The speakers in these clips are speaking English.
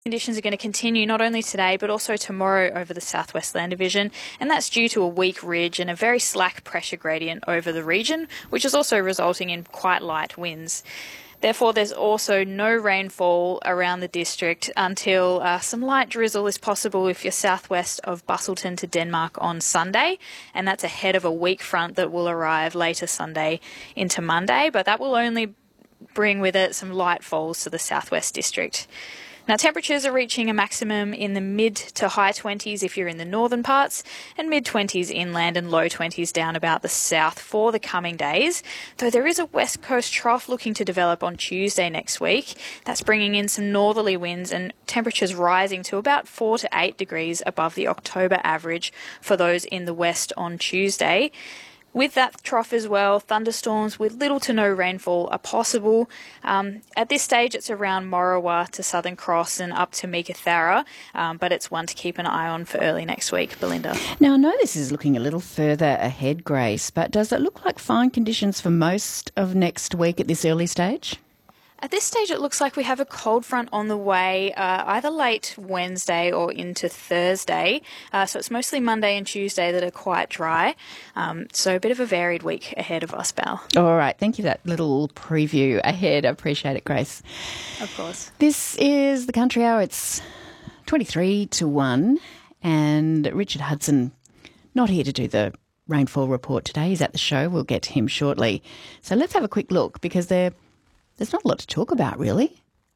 Conditions are going to continue not only today but also tomorrow over the southwest land division, and that's due to a weak ridge and a very slack pressure gradient over the region, which is also resulting in quite light winds. Therefore, there's also no rainfall around the district until some light drizzle is possible if you're southwest of Busselton to Denmark on Sunday, and that's ahead of a weak front that will arrive later Sunday into Monday, but that will only bring with it some light falls to the southwest district. Now, temperatures are reaching a maximum in the mid to high 20s if you're in the northern parts, and mid-20s inland and low 20s down about the south for the coming days, though there is a west coast trough looking to develop on Tuesday next week. That's bringing in some northerly winds and temperatures rising to about 4 to 8 degrees above the October average for those in the west on Tuesday. With that trough as well, thunderstorms with little to no rainfall are possible. At this stage, it's around Morawa to Southern Cross and up to Meekatharra, but it's one to keep an eye on for early next week. Belinda. Now, I know this is looking a little further ahead, Grace, but does it look like fine conditions for most of next week at this early stage? At this stage, it looks like we have a cold front on the way, either late Wednesday or into Thursday. So it's mostly Monday and Tuesday that are quite dry. So a bit of a varied week ahead of us, Belle. All right. Thank you for that little preview ahead. I appreciate it, Grace. Of course. This is the Country Hour. It's 23 to 1, and Richard Hudson not here to do the rainfall report today. He's at the show. We'll get to him shortly. So let's have a quick look, because there's not a lot to talk about, really.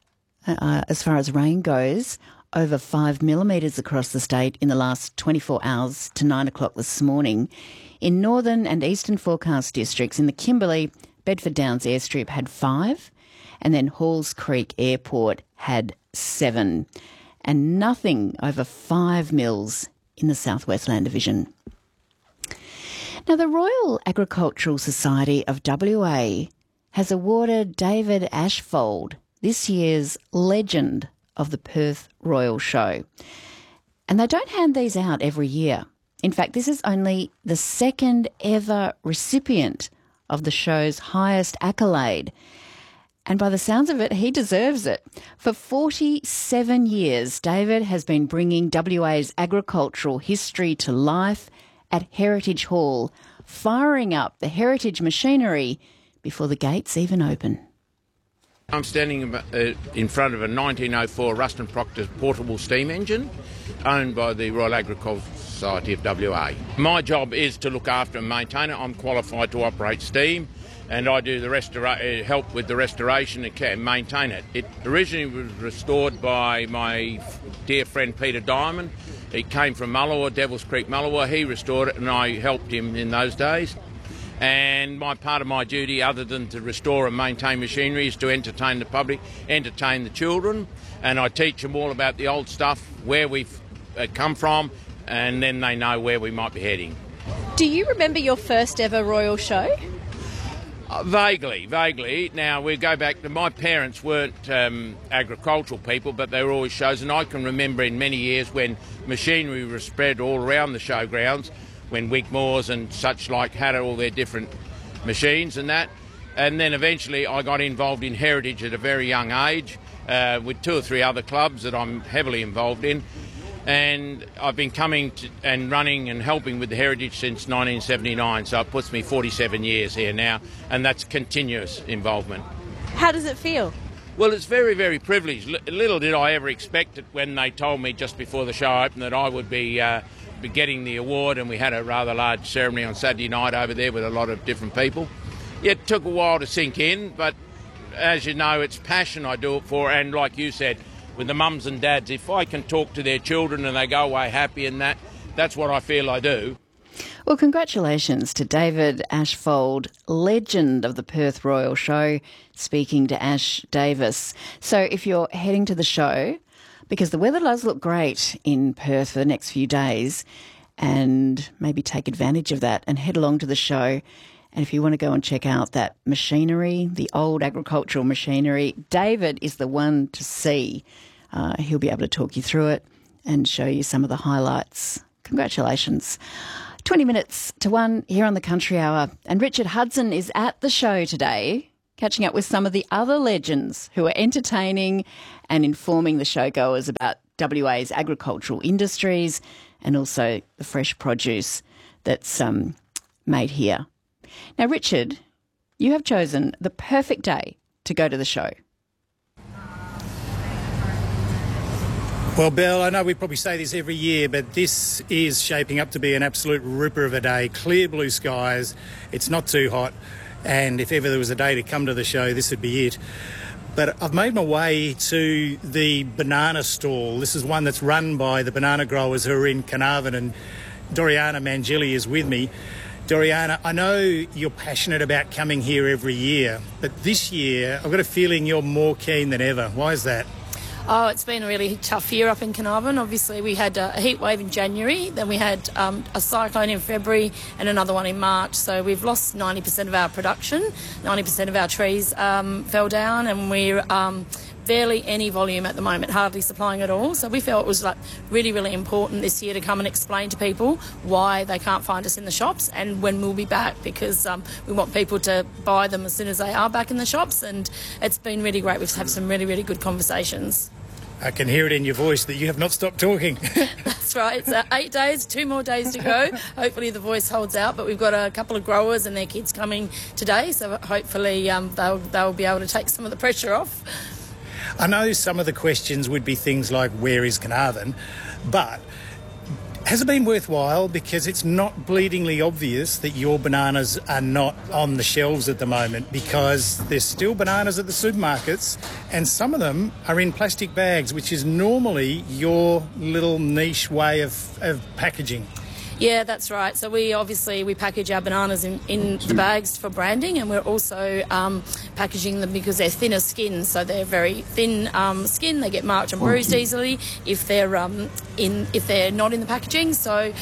As far as rain goes, over 5 millimetres across the state in the last 24 hours to 9 o'clock this morning. In northern and eastern forecast districts, in the Kimberley, Bedford Downs Airstrip had 5, and then Halls Creek Airport had 7, and nothing over 5 mils in the Southwest Land Division. Now, the Royal Agricultural Society of WA has awarded David Ashfold this year's Legend of the Perth Royal Show. And they don't hand these out every year. In fact, this is only the second ever recipient of the show's highest accolade. And by the sounds of it, he deserves it. For 47 years, David has been bringing WA's agricultural history to life at Heritage Hall, firing up the heritage machinery before the gates even open. I'm standing in front of a 1904 Ruston Proctor portable steam engine owned by the Royal Agricultural Society of WA. My job is to look after and maintain it. I'm qualified to operate steam, and I do the help with the restoration and maintain it. It originally was restored by my dear friend Peter Diamond. He came from Mullawa, Devils Creek, Mullawa. He restored it and I helped him in those days. And part of my duty, other than to restore and maintain machinery, is to entertain the public, entertain the children, and I teach them all about the old stuff, where we've come from, and then they know where we might be heading. Do you remember your first ever royal show? Vaguely. Now, we go back to my parents weren't agricultural people, but they were always shows, and I can remember in many years when machinery was spread all around the showgrounds, when Wigmores and such like had all their different machines and that. And then eventually I got involved in heritage at a very young age with 2 or 3 other clubs that I'm heavily involved in. And I've been coming to, and running and helping with the heritage since 1979, so it puts me 47 years here now, and that's continuous involvement. How does it feel? Well, it's very, very privileged. Little did I ever expect it when they told me just before the show opened that I would be getting the award, and we had a rather large ceremony on Saturday night over there with a lot of different people. It took a while to sink in, but as you know, it's passion I do it for, and like you said, with the mums and dads, if I can talk to their children and they go away happy and that's what I feel I do. Well, congratulations to David Ashfold, legend of the Perth Royal Show, speaking to Ash Davis. So if you're heading to the show, because the weather does look great in Perth for the next few days, and maybe take advantage of that and head along to the show. And if you want to go and check out that machinery, the old agricultural machinery, David is the one to see. He'll be able to talk you through it and show you some of the highlights. Congratulations. 20 minutes to 1 here on the Country Hour. And Richard Hudson is at the show today. catching up with some of the other legends who are entertaining and informing the showgoers about WA's agricultural industries and also the fresh produce that's made here. Now, Richard, you have chosen the perfect day to go to the show. Well, Belle, I know we probably say this every year, but this is shaping up to be an absolute ripper of a day. Clear blue skies, it's not too hot, and if ever there was a day to come to the show, this would be it. But I've made my way to the banana stall. This is one that's run by the banana growers who are in Carnarvon, and Doriana Mangili is with me. Doriana, I know you're passionate about coming here every year, but this year I've got a feeling you're more keen than ever. Why is that? Oh, it's been a really tough year up in Carnarvon. Obviously, we had a heat wave in January, then we had a cyclone in February and another one in March. So we've lost 90% of our production, 90% of our trees fell down, and we're barely any volume at the moment, hardly supplying at all. So we felt it was really, really important this year to come and explain to people why they can't find us in the shops and when we'll be back, because we want people to buy them as soon as they are back in the shops, and it's been really great. We've had some really, really good conversations. I can hear it in your voice that you have not stopped talking. That's right. It's 8 days, 2 more days to go. Hopefully the voice holds out, but we've got a couple of growers and their kids coming today, so hopefully they'll be able to take some of the pressure off. I know some of the questions would be things like, where is Carnarvon? But has it been worthwhile? Because it's not bleedingly obvious that your bananas are not on the shelves at the moment, because there's still bananas at the supermarkets and some of them are in plastic bags, which is normally your little niche way of packaging. Yeah, that's right. So we package our bananas in the bags for branding, and we're also packaging them because they're thinner skin. So they're very thin skin. They get marked and bruised easily if they're not in the packaging. So.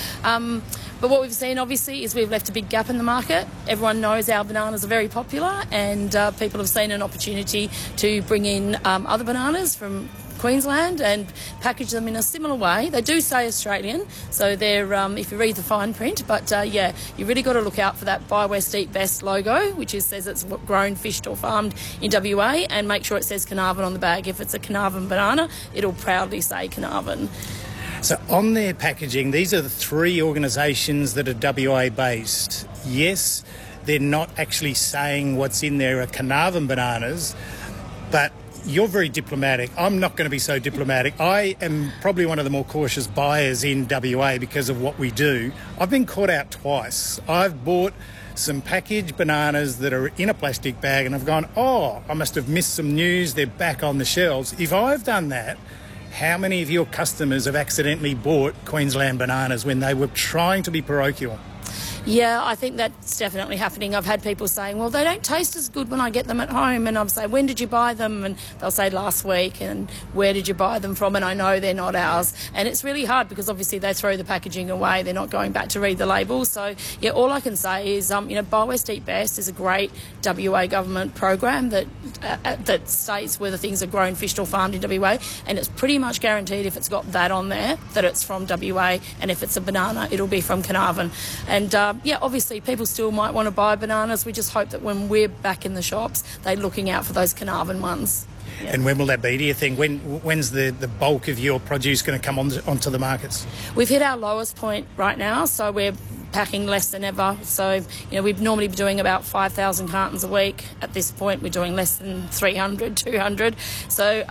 But what we've seen, obviously, is we've left a big gap in the market. Everyone knows our bananas are very popular, and people have seen an opportunity to bring in other bananas from Queensland and package them in a similar way. They do say Australian, so they're if you read the fine print, but yeah, you really got to look out for that Buy West Eat Best logo, which says it's grown, fished or farmed in WA, and make sure it says Carnarvon on the bag. If it's a Carnarvon banana, it'll proudly say Carnarvon. So on their packaging, these are the 3 organisations that are WA based. Yes, they're not actually saying what's in there are Carnarvon bananas, but you're very diplomatic. I'm not going to be so diplomatic. I am probably one of the more cautious buyers in WA because of what we do. I've been caught out twice. I've bought some packaged bananas that are in a plastic bag and I've gone, oh, I must have missed some news. They're back on the shelves. If I've done that, how many of your customers have accidentally bought Queensland bananas when they were trying to be parochial? Yeah, I think that's definitely happening. I've had people saying, well, they don't taste as good when I get them at home. And I'll say, when did you buy them? And they'll say, last week. And where did you buy them from? And I know they're not ours. And it's really hard because obviously they throw the packaging away. They're not going back to read the label. So, yeah, all I can say is, Buy West Eat Best is a great WA government program that states whether things are grown, fished or farmed in WA. And it's pretty much guaranteed if it's got that on there, that it's from WA. And if it's a banana, it'll be from Carnarvon. And yeah, obviously people still might want to buy bananas. We just hope that when we're back in the shops, they're looking out for those Carnarvon ones. Yeah. And when will that be, do you think? When's the bulk of your produce going to come onto the markets? We've hit our lowest point right now, so we're packing less than ever. So, we'd normally be doing about 5,000 cartons a week. At this point, we're doing less than 300, 200. So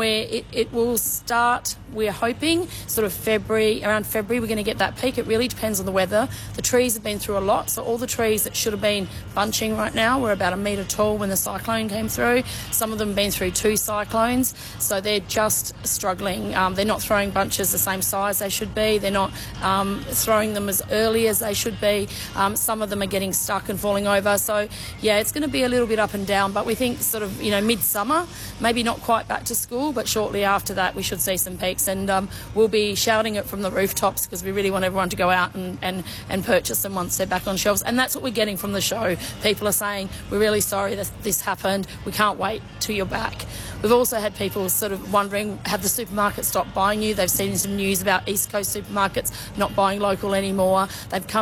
it will start, we're hoping, sort of around February, we're going to get that peak. It really depends on the weather. The trees have been through a lot. So all the trees that should have been bunching right now were about 1 metre tall when the cyclone came through. Some of them have been through 2 cyclones. So they're just struggling. They're not throwing bunches the same size they should be. They're not throwing them as early as they should be. Some of them are getting stuck and falling over. So, yeah, it's going to be a little bit up and down, but we think sort of, midsummer, maybe not quite back to school, but shortly after that we should see some peaks, and we'll be shouting it from the rooftops because we really want everyone to go out and purchase them once they're back on shelves. And that's what we're getting from the show. People are saying, we're really sorry that this happened. We can't wait till you're back. We've also had people sort of wondering, have the supermarkets stopped buying you? They've seen some news about East Coast supermarkets not buying local anymore. They've come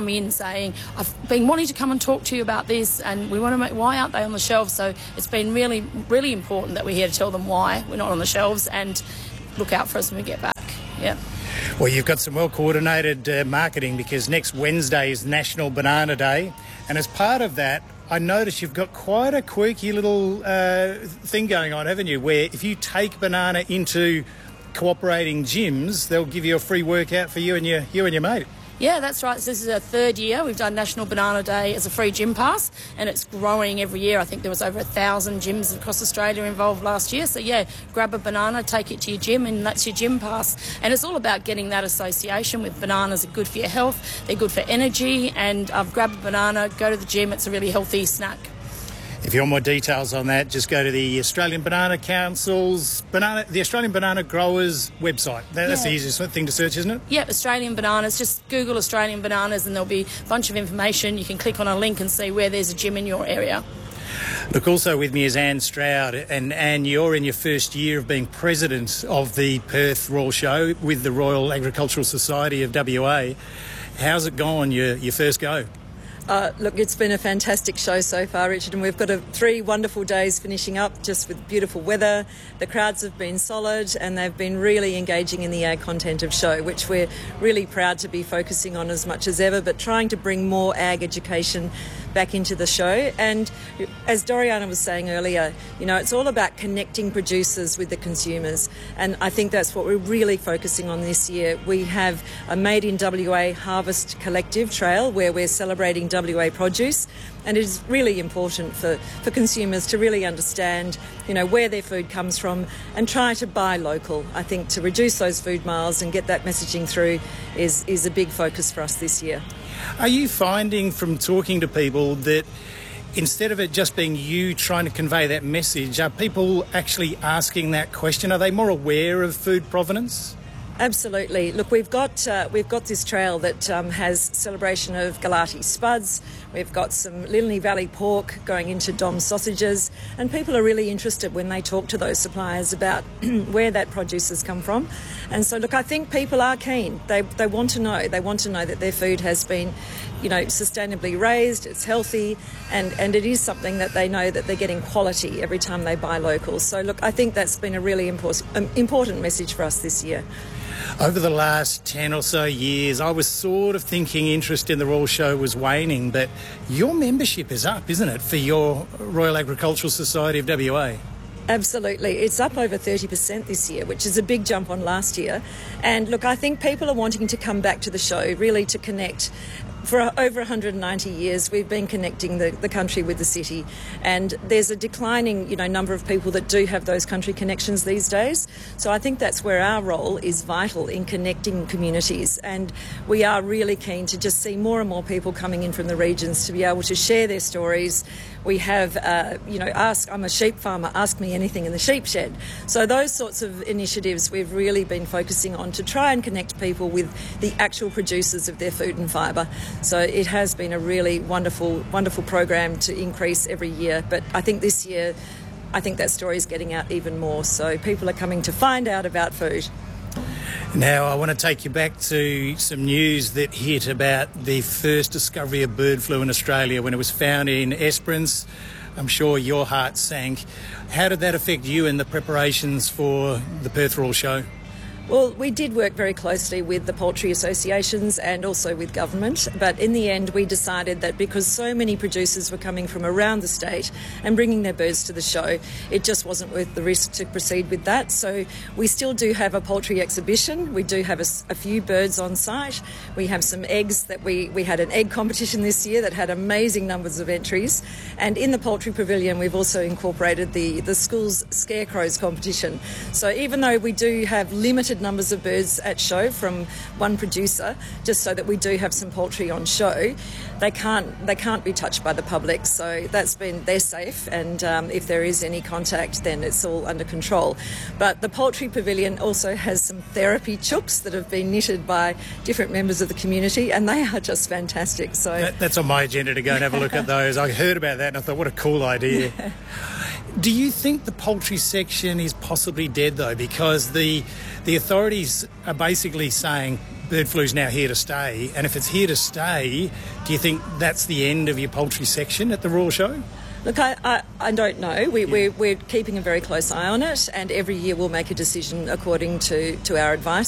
come in saying, I've been wanting to come and talk to you about this, and we want to make, why aren't they on the shelves? So it's been really, really important that we're here to tell them why we're not on the shelves and look out for us when we get back. Yeah. Well, you've got some well-coordinated marketing, because next Wednesday is National Banana Day, and as part of that, I notice you've got quite a quirky little thing going on, haven't you, where if you take banana into cooperating gyms, they'll give you a free workout for you and your mate. Yeah, that's right. So this is our third year. We've done National Banana Day as a free gym pass, and it's growing every year. I think there was over 1,000 gyms across Australia involved last year. So yeah, grab a banana, take it to your gym, and that's your gym pass. And it's all about getting that association with bananas. Are good for your health, they're good for energy, and grab a banana, go to the gym. It's a really healthy snack. If you want more details on that, just go to the Australian Banana Council's the Australian Banana Growers website. That's the easiest thing to search, isn't it? Yeah, Australian Bananas. Just Google Australian Bananas and there'll be a bunch of information. You can click on a link and see where there's a gym in your area. Look, also with me is Anne Stroud, and Anne, you're in your first year of being president of the Perth Royal Show with the Royal Agricultural Society of WA. How's it gone, your first go? Look, it's been a fantastic show so far, Richard, and we've got 3 wonderful days finishing up just with beautiful weather. The crowds have been solid and they've been really engaging in the ag content of show, which we're really proud to be focusing on as much as ever, but trying to bring more ag education back into the show. And as Doriana was saying earlier, you know, it's all about connecting producers with the consumers, and I think that's what we're really focusing on this year. We have a Made in WA Harvest Collective Trail where we're celebrating WA produce, and it is really important for consumers to really understand, you know, where their food comes from and try to buy local. I think to reduce those food miles and get that messaging through is a big focus for us this year. Are you finding from talking to people that instead of it just being you trying to convey that message, are people actually asking that question? Are they more aware of food provenance? Absolutely. Look, we've got this trail that has celebration of Galati spuds. We've got some Lilney Valley pork going into Dom's sausages, and people are really interested when they talk to those suppliers about where that produce has come from. And so, look, I think people are keen. They want to know. They want to know that their food has been, you know, sustainably raised, it's healthy, and it is something that they know that they're getting quality every time they buy local. So, look, I think that's been a really important message for us this year. Over the last 10 or so years, I was sort of thinking interest in the Royal Show was waning, but your membership is up, isn't it, for your Royal Agricultural Society of WA? Absolutely. It's up over 30% this year, which is a big jump on last year. And look, I think people are wanting to come back to the show, really to connect. For over 190 years, we've been connecting the country with the city, and there's a declining, you know, number of people that do have those country connections these days. So I think that's where our role is vital in connecting communities, and we are really keen to just see more and more people coming in from the regions to be able to share their stories. We have, I'm a sheep farmer, ask me anything in the sheep shed. So those sorts of initiatives we've really been focusing on to try and connect people with the actual producers of their food and fibre. So it has been a really wonderful, wonderful program to increase every year. But I think this year, I think that story is getting out even more. So people are coming to find out about food. Now, I want to take you back to some news that hit about the first discovery of bird flu in Australia when it was found in Esperance. I'm sure your heart sank. How did that affect you in the preparations for the Perth Royal Show? Well, we did work very closely with the poultry associations and also with government, but in the end we decided that because so many producers were coming from around the state and bringing their birds to the show, it just wasn't worth the risk to proceed with that. So we still do have a poultry exhibition. We do have a few birds on site. We have some eggs that we had an egg competition this year that had amazing numbers of entries. And in the poultry pavilion, we've also incorporated the school's scarecrows competition. So even though we do have limited numbers of birds at show from one producer, just so that we do have some poultry on show, they can't be touched by the public. So they're safe, and if there is any contact, then it's all under control. But the poultry pavilion also has some therapy chooks that have been knitted by different members of the community, and they are just fantastic. So that's on my agenda to go and have a look at those. I heard about that and I thought, what a cool idea. Yeah. Do you think the poultry section is possibly dead, though? Because the authorities are basically saying bird flu is now here to stay, and if it's here to stay, do you think that's the end of your poultry section at the Royal Show? Look, I don't know. We're keeping a very close eye on it, and every year we'll make a decision according to our advice.